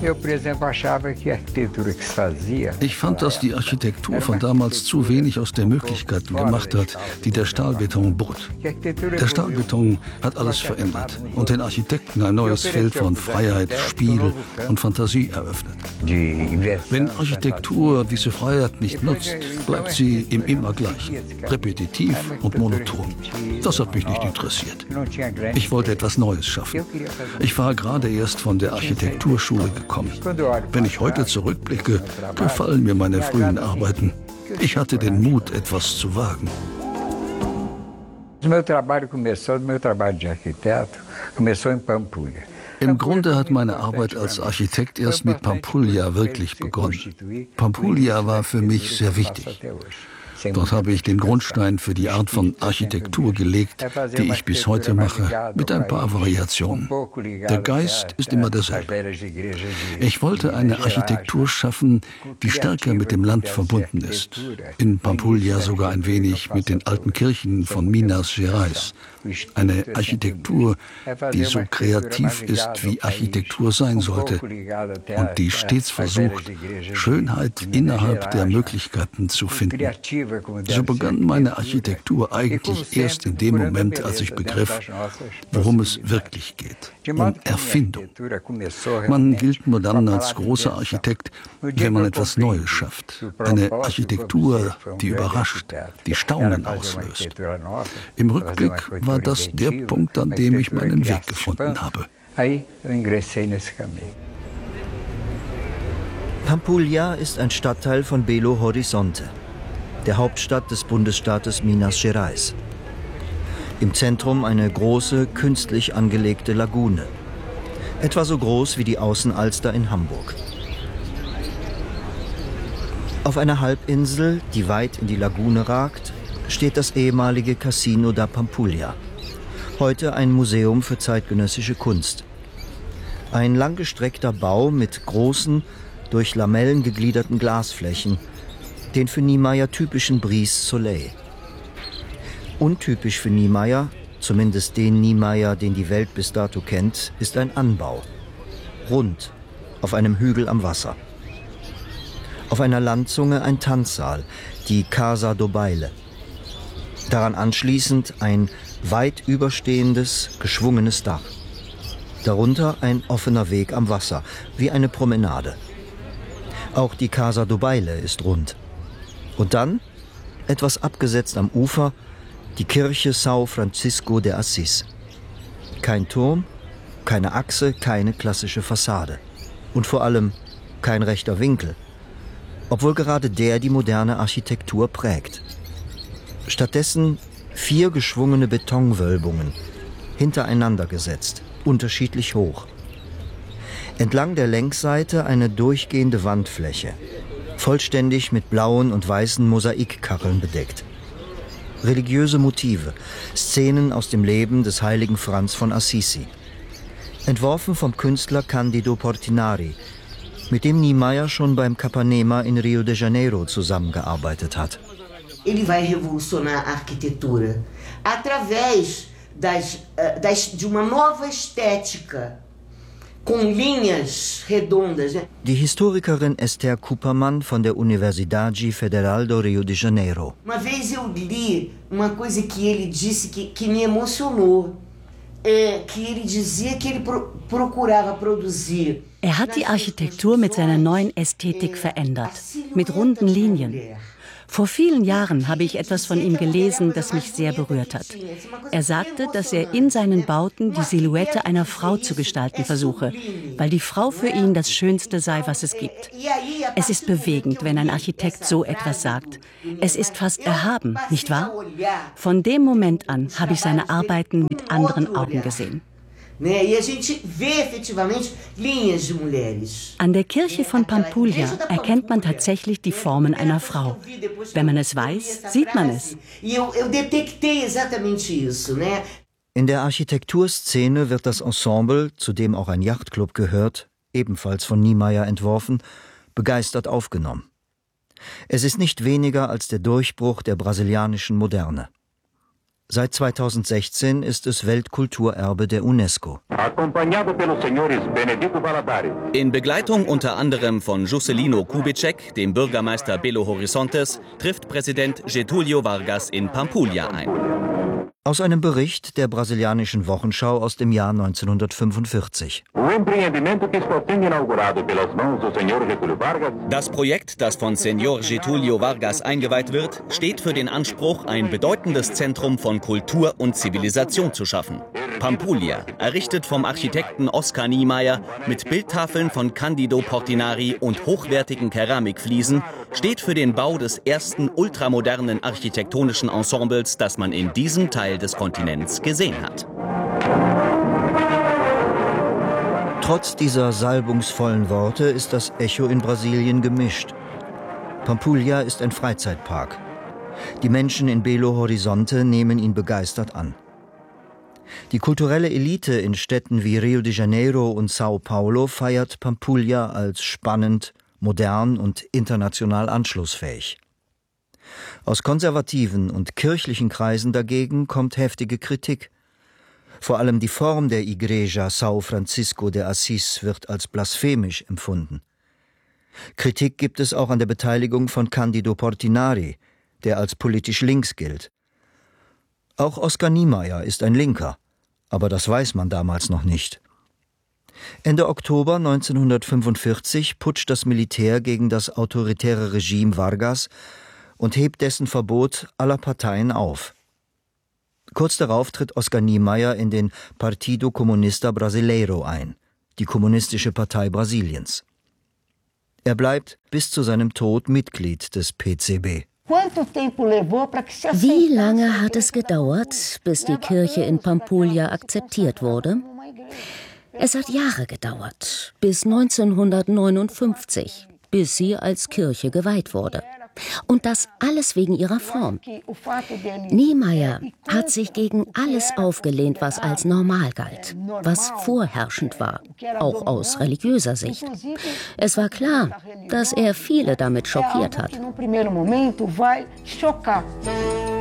Ich fand, dass die Architektur von damals zu wenig aus den Möglichkeiten gemacht hat, die der Stahlbeton bot. Der Stahlbeton hat alles verändert und den Architekten ein neues Feld von Freiheit, Spiel und Fantasie eröffnet. Wenn Architektur diese Freiheit nicht nutzt, bleibt sie im Immergleichen, repetitiv und monoton. Das hat mich nicht interessiert. Ich wollte etwas Neues schaffen. Ich war gerade erst von der Architekturschule gekommen. Wenn ich heute zurückblicke, gefallen mir meine frühen Arbeiten. Ich hatte den Mut, etwas zu wagen. Im Grunde hat meine Arbeit als Architekt erst mit Pampulha wirklich begonnen. Pampulha war für mich sehr wichtig. Dort habe ich den Grundstein für die Art von Architektur gelegt, die ich bis heute mache, mit ein paar Variationen. Der Geist ist immer derselbe. Ich wollte eine Architektur schaffen, die stärker mit dem Land verbunden ist. In Pampulha sogar ein wenig mit den alten Kirchen von Minas Gerais. Eine Architektur, die so kreativ ist, wie Architektur sein sollte und die stets versucht, Schönheit innerhalb der Möglichkeiten zu finden. So begann meine Architektur eigentlich erst in dem Moment, als ich begriff, worum es wirklich geht, um Erfindung. Man gilt nur dann als großer Architekt, wenn man etwas Neues schafft. Eine Architektur, die überrascht, die Staunen auslöst. Im Rückblick war das der Punkt, an dem ich meinen Weg gefunden habe. Pampulha ist ein Stadtteil von Belo Horizonte, der Hauptstadt des Bundesstaates Minas Gerais. Im Zentrum eine große, künstlich angelegte Lagune. Etwa so groß wie die Außenalster in Hamburg. Auf einer Halbinsel, die weit in die Lagune ragt, steht das ehemalige Casino da Pampulha. Heute ein Museum für zeitgenössische Kunst. Ein langgestreckter Bau mit großen, durch Lamellen gegliederten Glasflächen, den für Niemeyer typischen Brise Soleil. Untypisch für Niemeyer, zumindest den Niemeyer, den die Welt bis dato kennt, ist ein Anbau. Rund, auf einem Hügel am Wasser. Auf einer Landzunge ein Tanzsaal, die Casa do Baile. Daran anschließend ein weit überstehendes, geschwungenes Dach. Darunter ein offener Weg am Wasser, wie eine Promenade. Auch die Casa do Baile ist rund. Und dann, etwas abgesetzt am Ufer, die Kirche São Francisco de Assis. Kein Turm, keine Achse, keine klassische Fassade. Und vor allem kein rechter Winkel. Obwohl gerade der die moderne Architektur prägt. Stattdessen 4 geschwungene Betonwölbungen, hintereinander gesetzt, unterschiedlich hoch. Entlang der Längsseite eine durchgehende Wandfläche, vollständig mit blauen und weißen Mosaikkacheln bedeckt. Religiöse Motive, Szenen aus dem Leben des heiligen Franz von Assisi. Entworfen vom Künstler Candido Portinari, mit dem Niemeyer schon beim Capanema in Rio de Janeiro zusammengearbeitet hat. Ele vai revolucionar a arquitetura através de uma nova estética com linhas redondas. Die Historikerin Esther Kupermann von der Universidade Federal do Rio de Janeiro. Uma vez eu li uma coisa que ele disse que me emocionou. Que ele dizia que ele procurava produzir. Er hat die Architektur mit seiner neuen Ästhetik verändert, mit runden Linien. Vor vielen Jahren habe ich etwas von ihm gelesen, das mich sehr berührt hat. Er sagte, dass er in seinen Bauten die Silhouette einer Frau zu gestalten versuche, weil die Frau für ihn das Schönste sei, was es gibt. Es ist bewegend, wenn ein Architekt so etwas sagt. Es ist fast erhaben, nicht wahr? Von dem Moment an habe ich seine Arbeiten mit anderen Augen gesehen. An der Kirche von Pampulha erkennt man tatsächlich die Formen einer Frau. Wenn man es weiß, sieht man es. In der Architekturszene wird das Ensemble, zu dem auch ein Yachtclub gehört, ebenfalls von Niemeyer entworfen, begeistert aufgenommen. Es ist nicht weniger als der Durchbruch der brasilianischen Moderne. Seit 2016 ist es Weltkulturerbe der UNESCO. In Begleitung unter anderem von Juscelino Kubitschek, dem Bürgermeister Belo Horizontes, trifft Präsident Getúlio Vargas in Pampulha ein. Aus einem Bericht der brasilianischen Wochenschau aus dem Jahr 1945. Das Projekt, das von Senor Getúlio Vargas eingeweiht wird, steht für den Anspruch, ein bedeutendes Zentrum von Kultur und Zivilisation zu schaffen. Pampulha, errichtet vom Architekten Oscar Niemeyer mit Bildtafeln von Cândido Portinari und hochwertigen Keramikfliesen, steht für den Bau des ersten ultramodernen architektonischen Ensembles, das man in diesem Teil des Kontinents gesehen hat. Trotz dieser salbungsvollen Worte ist das Echo in Brasilien gemischt. Pampulha ist ein Freizeitpark. Die Menschen in Belo Horizonte nehmen ihn begeistert an. Die kulturelle Elite in Städten wie Rio de Janeiro und São Paulo feiert Pampulha als spannend, modern und international anschlussfähig. Aus konservativen und kirchlichen Kreisen dagegen kommt heftige Kritik. Vor allem die Form der Igreja São Francisco de Assis wird als blasphemisch empfunden. Kritik gibt es auch an der Beteiligung von Cândido Portinari, der als politisch links gilt. Auch Oscar Niemeyer ist ein Linker, aber das weiß man damals noch nicht. Ende Oktober 1945 putscht das Militär gegen das autoritäre Regime Vargas und hebt dessen Verbot aller Parteien auf. Kurz darauf tritt Oscar Niemeyer in den Partido Comunista Brasileiro ein, die kommunistische Partei Brasiliens. Er bleibt bis zu seinem Tod Mitglied des PCB. Wie lange hat es gedauert, bis die Kirche in Pampulha akzeptiert wurde? Es hat Jahre gedauert, bis 1959, bis sie als Kirche geweiht wurde. Und das alles wegen ihrer Form. Niemeyer hat sich gegen alles aufgelehnt, was als normal galt, was vorherrschend war, auch aus religiöser Sicht. Es war klar, dass er viele damit schockiert hat.